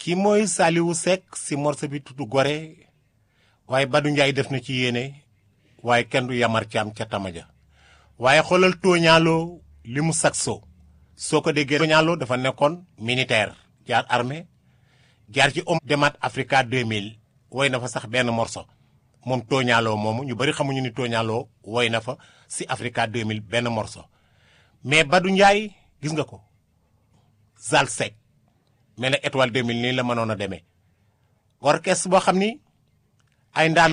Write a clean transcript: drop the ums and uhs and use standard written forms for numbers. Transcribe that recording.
kii mooy Saliou Seck si morceau bi tudd Gorée waaye Badou Ndiaye def na ci yéene waaye kenn du Yamar Thiam ca tamaja waaye xoolal tooñaaloo li mu saxo soo ko déggee tooñaaloo dafa nekkoon militaire jaar armée jaar ci homme demaat Africa 2000 woy na fa sax benn morceau moom tooñaaloo moomu ñu bari xamuñu ni tooñaaloo woy na fa si Africa 2000 benn morceau mais Badou Ndiaye gis nga ko Zal Seck mel ne étoile 2000 nii la mënoon a demee orchestre boo xam ni ay ndaanaan